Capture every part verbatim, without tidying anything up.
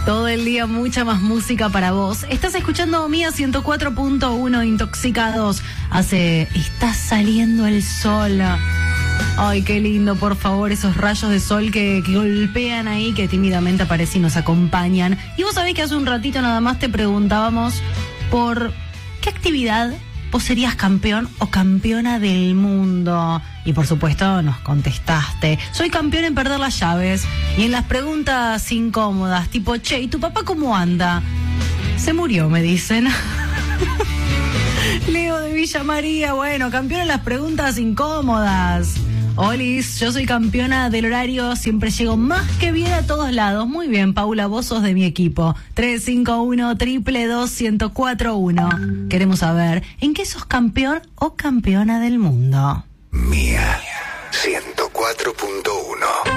Todo el día mucha más música para vos. Estás escuchando Mía ciento cuatro punto uno Intoxicados. Hace... Está saliendo el sol. Ay, qué lindo, por favor, esos rayos de sol que, que golpean ahí, que tímidamente aparecen y nos acompañan. Y vos sabés que hace un ratito nada más te preguntábamos por qué actividad vos serías campeón o campeona del mundo. Y por supuesto nos contestaste: soy campeón en perder las llaves. Y en las preguntas incómodas, tipo, che, ¿y tu papá cómo anda? Se murió, me dicen. Leo de Villa María, bueno, campeón en las preguntas incómodas. Olis, yo soy campeona del horario, siempre llego más que bien a todos lados. Muy bien, Paula, vos sos de mi equipo. tres cinco uno, dos dos dos, uno cero cuatro uno. Queremos saber, ¿en qué sos campeón o campeona del mundo? Mía ciento cuatro punto uno.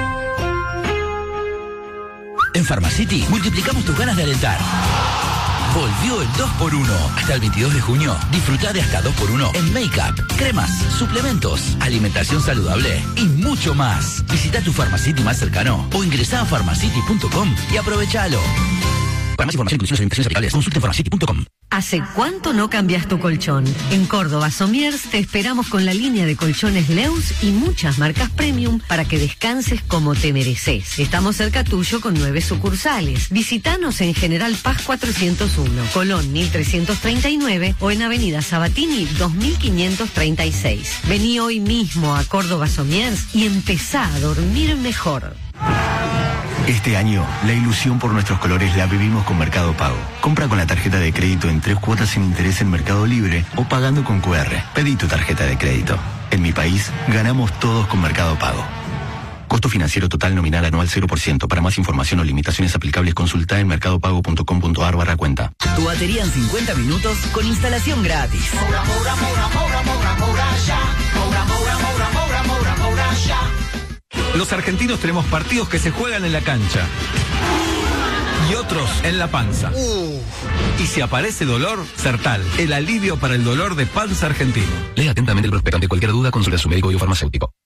En Pharmacity multiplicamos tus ganas de alentar. Volvió el dos por uno. Hasta el veintidós de junio, disfruta de hasta dos por uno en make-up, cremas, suplementos, alimentación saludable y mucho más. Visita tu Pharmacity más cercano o ingresá a pharmacity punto com y aprovechalo. Para más información, inclusiones e invitaciones aplicables, consulta en pharmacity punto com. ¿Hace cuánto no cambias tu colchón? En Córdoba Somiers te esperamos con la línea de colchones Leus y muchas marcas premium para que descanses como te mereces. Estamos cerca tuyo con nueve sucursales. Visítanos en General Paz cuatrocientos uno, Colón mil trescientos treinta y nueve o en Avenida Sabatini dos mil quinientos treinta y seis. Vení hoy mismo a Córdoba Somiers y empezá a dormir mejor. Este año, la ilusión por nuestros colores la vivimos con Mercado Pago. Compra con la tarjeta de crédito en tres cuotas sin interés en Mercado Libre o pagando con cu erre. Pedí tu tarjeta de crédito. En mi país, ganamos todos con Mercado Pago. Costo financiero total nominal anual cero por ciento. Para más información o limitaciones aplicables, consulta en mercadopago punto com punto ar barra cuenta. Tu batería en cincuenta minutos con instalación gratis. Moura, Moura, Moura, Moura, Moura, Moura, ya. Moura, Moura, Moura, Moura, Moura, Moura, ya. Los argentinos tenemos partidos que se juegan en la cancha y otros en la panza. Uh. Y si aparece dolor, Sertal, el alivio para el dolor de panza argentino. Lea atentamente el prospecto. Ante cualquier duda, consulte a su médico y farmacéutico.